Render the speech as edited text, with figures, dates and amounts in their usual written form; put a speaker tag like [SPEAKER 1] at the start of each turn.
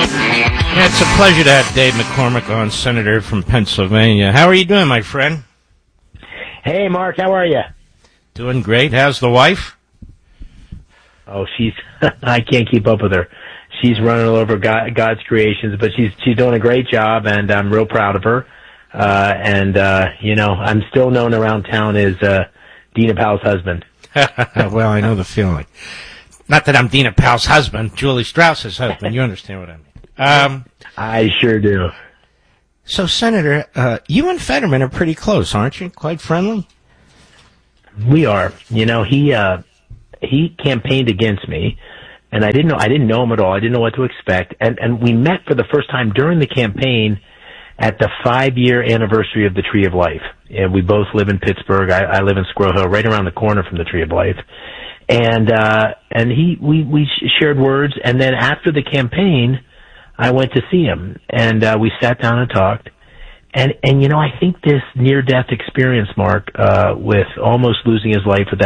[SPEAKER 1] Yeah, it's a pleasure to have Dave McCormick on, Senator from Pennsylvania. How are you doing, my friend?
[SPEAKER 2] Hey, Mark, how are you?
[SPEAKER 1] Doing great. How's the wife?
[SPEAKER 2] Oh, she's I can't keep up with her. She's running all over God's creations, but she's doing a great job, and I'm real proud of her. I'm still known around town as Dina Powell's husband.
[SPEAKER 1] Well, I know the feeling. Not that I'm Dina Powell's husband, Julie Strauss's husband. You understand what I mean.
[SPEAKER 2] I sure do.
[SPEAKER 1] So, Senator, you and Fetterman are pretty close, aren't you? Quite friendly?
[SPEAKER 2] We are. You know, he campaigned against me, and I didn't know him at all. I didn't know what to expect. And we met for the first time during the campaign at the 5-year anniversary of the Tree of Life. And we both live in Pittsburgh. I live in Squirrel Hill, right around the corner from the Tree of Life. And we shared words, and then after the campaign, I went to see him, and we sat down and talked. And I think this near-death experience, Mark, with almost losing his life with